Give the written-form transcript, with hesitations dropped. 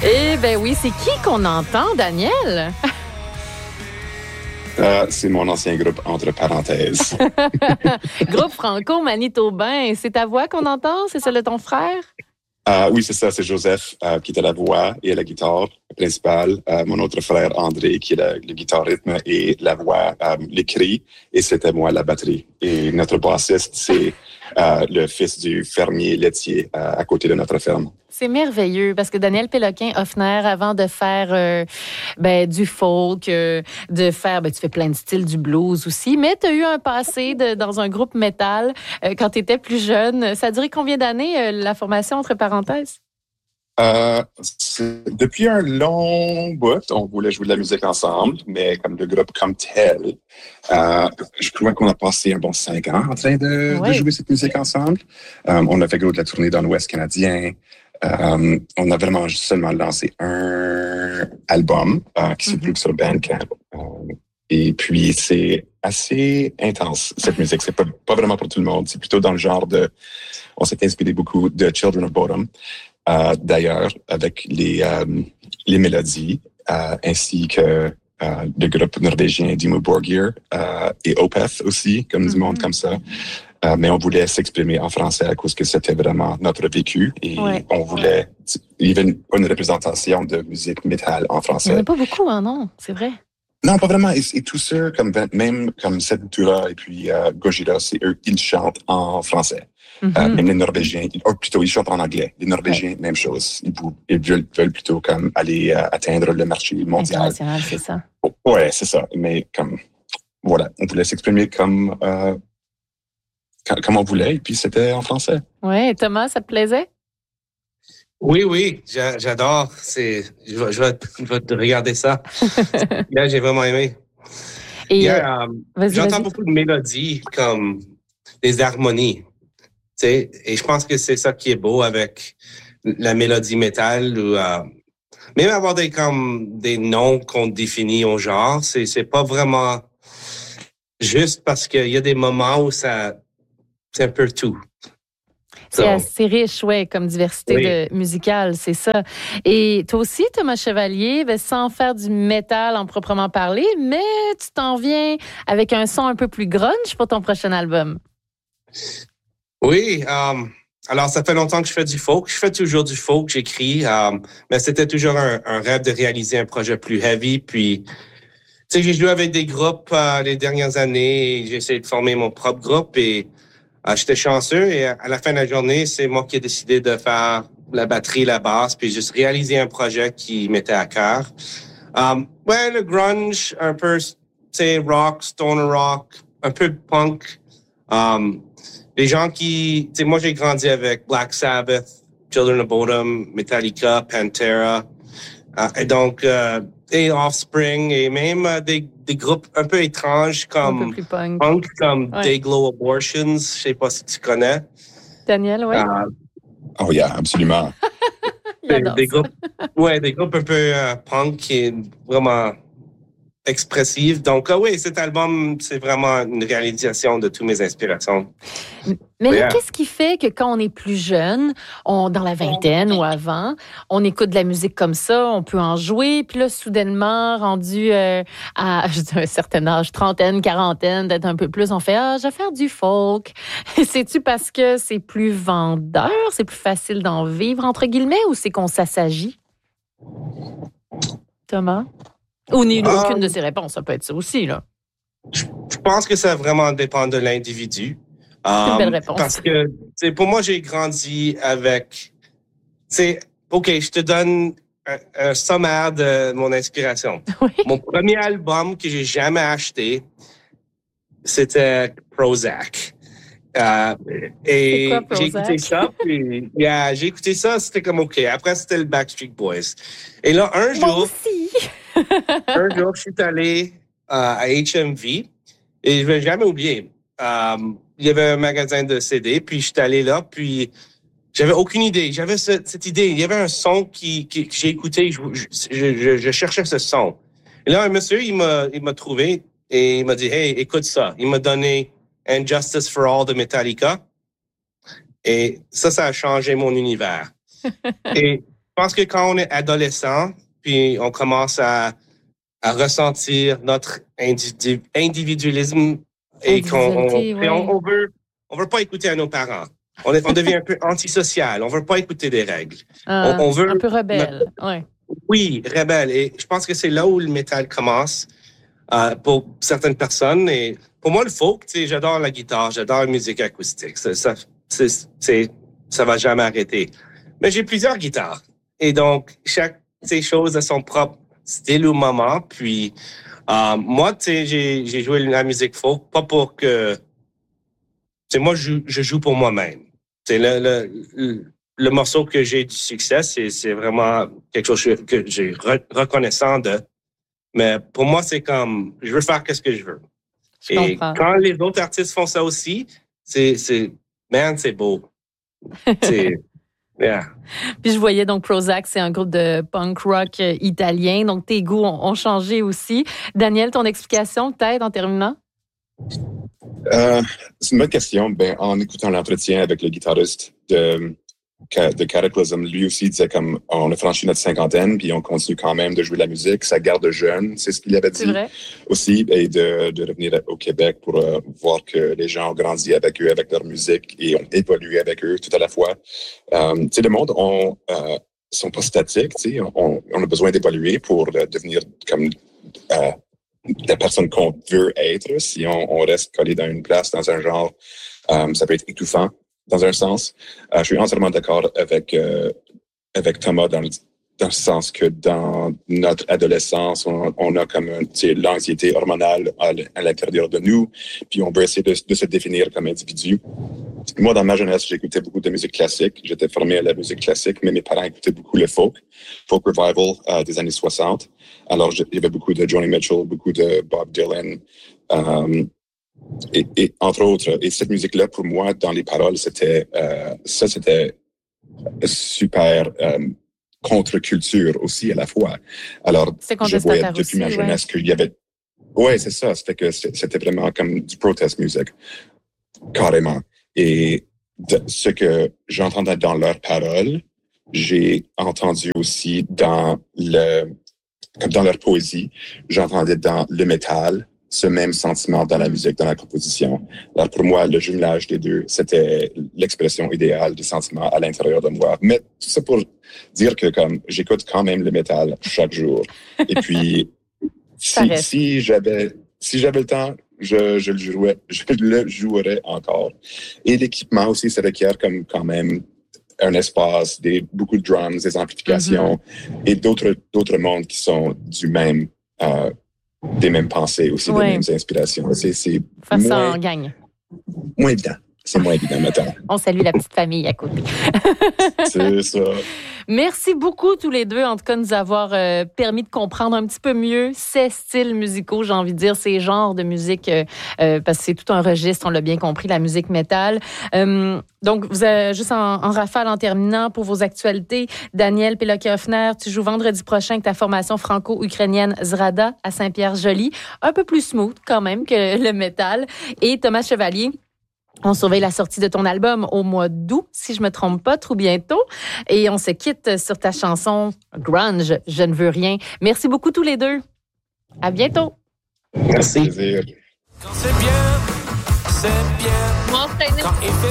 Eh ben oui, c'est qui qu'on entend, Daniel? C'est mon ancien groupe, entre parenthèses. Groupe franco-manitobain. C'est ta voix qu'on entend? C'est celle de ton frère? Oui, c'est ça, c'est Joseph qui est à la voix et à la guitare principale. Mon autre frère, André, qui est le guitare rythme et la voix, les cris. Et c'était moi, la batterie. Et notre bassiste, c'est le fils du fermier laitier à côté de notre ferme. C'est merveilleux parce que Daniel Péloquin-Hoffner, avant de faire du folk, tu fais plein de styles, du blues aussi, mais tu as eu un passé dans un groupe métal quand tu étais plus jeune. Ça a duré combien d'années, la formation, entre parenthèses? Depuis un long bout, on voulait jouer de la musique ensemble, mais comme le groupe comme tel, je crois qu'on a passé un bon 5 ans en train de jouer cette musique ensemble. On a fait gros de la tournée dans l'Ouest canadien. On a vraiment seulement lancé un album qui se trouve sur Bandcamp. Et puis, c'est assez intense, cette musique. C'est pas vraiment pour tout le monde. C'est plutôt dans le genre de... On s'est inspiré beaucoup de Children of Bodom, d'ailleurs, avec les mélodies, ainsi que le groupe norvégien Dimmu Borgir et Opeth aussi, comme du monde comme ça. Mais on voulait s'exprimer en français à cause que c'était vraiment notre vécu et on voulait... Il y avait une représentation de musique métal en français. Il n'y en a pas beaucoup, hein, non? C'est vrai. Non, pas vraiment. Et tous ceux, même comme Sepultura et puis Gojira, c'est eux, ils chantent en français. Même les Norvégiens, plutôt, ils chantent en anglais. Les Norvégiens, même chose. Ils veulent plutôt comme aller atteindre le marché mondial. International, c'est ça. Ouais, c'est ça. Mais comme, voilà, on voulait s'exprimer comme on voulait, et puis c'était en français. Oui, Thomas, ça te plaisait? Oui, j'adore. Je vais te regarder ça. Là, j'ai vraiment aimé. Et j'entends beaucoup de mélodies, comme des harmonies. Et je pense que c'est ça qui est beau avec la mélodie métal. Ou, même avoir des noms qu'on définit au genre, c'est pas vraiment juste parce qu'il y a des moments où c'est un peu tout. C'est assez riche, comme diversité musicale, c'est ça. Et toi aussi, Thomas Chevalier, sans faire du métal en proprement parler, mais tu t'en viens avec un son un peu plus grunge pour ton prochain album. Oui, alors ça fait longtemps que je fais du folk. Je fais toujours du folk, j'écris, mais c'était toujours un rêve de réaliser un projet plus heavy. Puis, j'ai joué avec des groupes les dernières années et j'ai essayé de former mon propre groupe et j'étais chanceux et à la fin de la journée, c'est moi qui ai décidé de faire la batterie, la basse, puis juste réaliser un projet qui m'était à cœur. Le grunge, un peu, rock, stoner rock, un peu de punk. Les gens moi j'ai grandi avec Black Sabbath, Children of Bodom, Metallica, Pantera, et donc et Offspring et même des groupes un peu étranges comme un peu plus punk comme Dayglow Abortions, je sais pas si tu connais. Daniel, oui. Oh yeah, absolument. des groupes un peu punk qui est vraiment expressive. Donc, cet album, c'est vraiment une réalisation de toutes mes inspirations. Mais là, qu'est-ce qui fait que quand on est plus jeune, dans la vingtaine ou avant, on écoute de la musique comme ça, on peut en jouer, puis là, soudainement, rendu à un certain âge, trentaine, quarantaine, peut-être un peu plus, on fait « je vais faire du folk ». C'est-tu parce que c'est plus vendeur, c'est plus facile d'en vivre, entre guillemets, ou c'est qu'on s'assagit? Thomas? Ou ni aucune de ces réponses, ça peut être ça aussi, là. Je pense que ça vraiment dépend de l'individu. C'est une belle réponse. Parce que, pour moi, j'ai grandi avec... je te donne un sommaire de mon inspiration. Oui. Mon premier album que j'ai jamais acheté, c'était Prozac. Et c'est quoi, Prozac? j'ai écouté ça, puis j'ai écouté ça, c'était comme OK. Après, c'était le Backstreet Boys. Et là, un jour, je suis allé à HMV et je vais jamais oublier. Il y avait un magasin de CD, puis je suis allé là, puis j'avais aucune idée. J'avais cette idée. Il y avait un son que j'ai écouté. Je cherchais ce son. Et là, un monsieur, il m'a trouvé et il m'a dit, hey, écoute ça. Il m'a donné And Justice for All de Metallica. Et ça a changé mon univers. Et pense que quand on est adolescent, puis on commence à ressentir notre individualisme et on veut pas écouter à nos parents. On devient un peu antisocial. On veut pas écouter des règles. On veut un peu rebelle. Ouais. Oui, rebelle. Et je pense que c'est là où le métal commence pour certaines personnes. Et pour moi, le folk, j'adore la guitare, j'adore la musique acoustique. Ça va jamais arrêter. Mais j'ai plusieurs guitares. Et donc, chaque chose a son propre style ou moment. Puis, moi, j'ai joué la musique folk, pas pour que... moi, je joue pour moi-même. Le morceau que j'ai du succès, c'est vraiment quelque chose que j'ai reconnaissant de. Mais pour moi, c'est comme, je veux faire ce que je veux. Et quand les autres artistes font ça aussi, c'est beau. Yeah. Puis je voyais donc Prozac, c'est un groupe de punk rock italien. Donc tes goûts ont changé aussi. Daniel, ton explication peut-être en terminant? C'est une bonne question. Ben, en écoutant l'entretien avec le guitariste de Cataclysm, lui aussi disait comme on a franchi notre cinquantaine, puis on continue quand même de jouer de la musique, ça garde jeune, c'est ce qu'il avait dit aussi, et de revenir au Québec pour voir que les gens ont grandi avec eux, avec leur musique, et ont évolué avec eux tout à la fois. Le monde sont pas statiques, on a besoin d'évoluer pour devenir comme la personne qu'on veut être. Si on reste collé dans une place, dans un genre, ça peut être étouffant dans un sens. Je suis entièrement d'accord avec Thomas dans le sens que dans notre adolescence, on a comme l'anxiété hormonale à l'intérieur de nous, puis on veut essayer de se définir comme individu. Moi, dans ma jeunesse, j'écoutais beaucoup de musique classique. J'étais formé à la musique classique, mais mes parents écoutaient beaucoup le folk revival des années 60. Alors, il y avait beaucoup de Joni Mitchell, beaucoup de Bob Dylan, et entre autres. Et cette musique-là, pour moi, dans les paroles, c'était super contre-culture aussi à la fois. Alors, je voyais depuis ma jeunesse qu'il y avait... Ouais, c'est ça. C'était vraiment comme du protest music, carrément. Et ce que j'entendais dans leurs paroles, j'ai entendu aussi dans leur poésie, j'entendais dans le métal ce même sentiment dans la musique, dans la composition. Alors pour moi, le jumelage des deux, c'était l'expression idéale du sentiment à l'intérieur de moi. Mais tout ça pour dire que comme j'écoute quand même le métal chaque jour. Et puis, si j'avais le temps, je le jouerais encore. Et l'équipement aussi, ça requiert comme quand même un espace, beaucoup de drums, des amplifications et d'autres mondes qui sont des mêmes pensées aussi, des mêmes inspirations. Ça en gagne. Moins évident. C'est moins évident maintenant. On salue la petite famille à côté. C'est ça. Merci beaucoup tous les deux, en tout cas, de nous avoir permis de comprendre un petit peu mieux ces styles musicaux, j'ai envie de dire, ces genres de musique, parce que c'est tout un registre, on l'a bien compris, la musique métal. Donc, vous avez juste en rafale en terminant pour vos actualités. Daniel Péloquet-Hoffner, tu joues vendredi prochain avec ta formation franco-ukrainienne Zrada à Saint-Pierre-Joli. Un peu plus smooth quand même que le métal. Et Thomas Chevalier, on surveille la sortie de ton album au mois d'août, si je me trompe pas, trop bientôt. Et on se quitte sur ta chanson Grunge, Je ne veux rien. Merci beaucoup tous les deux. À bientôt. Merci. Quand c'est bien, c'est bien. Quand il fait